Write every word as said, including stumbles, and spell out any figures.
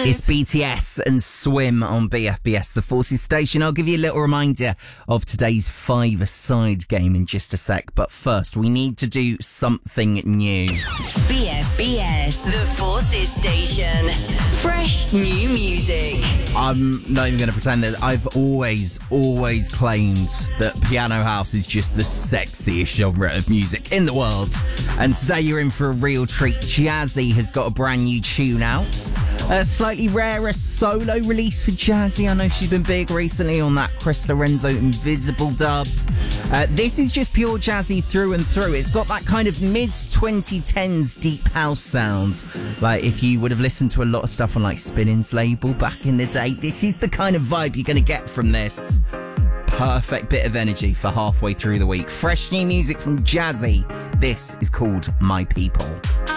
It's B T S and Swim on B F B S, the Forces station. I'll give you a little reminder of today's five-a-side game in just a sec. But first, we need to do something new. B F B S, the Forces station. Fresh new music. I'm not even going to pretend that I've always, always claimed that piano house is just the sexiest genre of music in the world. And today you're in for a real treat. Jazzy has got a brand new tune out. A slightly rarer solo release for Jazzy. I know she's been big recently on that Chris Lorenzo Invisible dub. Uh, this is just pure Jazzy through and through. It's got that kind of mid twenty tens deep house sound. Like if you would have listened to a lot of stuff on like Spinning's label back in the day, this is the kind of vibe you're going to get from this. Perfect bit of energy for halfway through the week. Fresh new music from Jazzy. This is called My People.